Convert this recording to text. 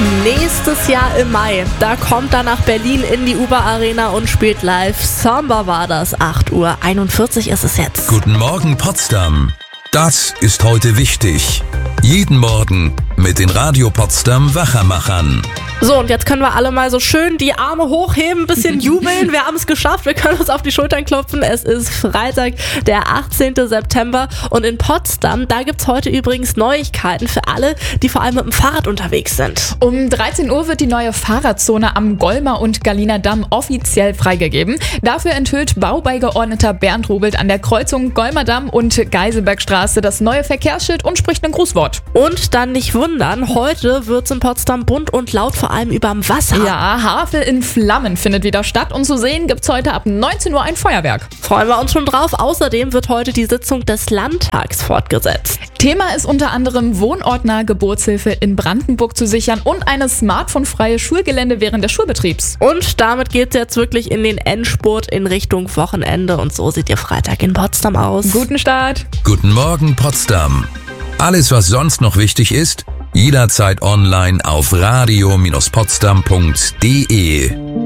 Nächstes Jahr im Mai, da kommt er nach Berlin in die Uber Arena und spielt live. Samba war das, 8:41 Uhr ist es jetzt. Guten Morgen Potsdam. Das ist heute wichtig. Jeden Morgen mit den Radio Potsdam Wachermachern. So, und jetzt können wir alle mal so schön die Arme hochheben, ein bisschen jubeln. Wir haben es geschafft, wir können uns auf die Schultern klopfen. Es ist Freitag, der 18. September und in Potsdam, da gibt's heute übrigens Neuigkeiten für alle, die vor allem mit dem Fahrrad unterwegs sind. Um 13 Uhr wird die neue Fahrradzone am Golmer und Galliner Damm offiziell freigegeben. Dafür enthüllt Baubeigeordneter Bernd Rubelt an der Kreuzung Golmer Damm und Geiselbergstraße das neue Verkehrsschild und spricht ein Grußwort. Und dann nicht wundern, heute wird's in Potsdam bunt und laut, vor allem überm Wasser. Ja, Havel in Flammen findet wieder statt und zu sehen gibt's heute ab 19 Uhr ein Feuerwerk. Freuen wir uns schon drauf. Außerdem wird heute die Sitzung des Landtags fortgesetzt. Thema ist unter anderem wohnortnahe Geburtshilfe in Brandenburg zu sichern und eine smartphonefreie Schulgelände während des Schulbetriebs. Und damit geht's jetzt wirklich in den Endspurt in Richtung Wochenende und so sieht Ihr Freitag in Potsdam aus. Guten Start! Guten Morgen Potsdam. Alles, was sonst noch wichtig ist, jederzeit online auf radio-potsdam.de.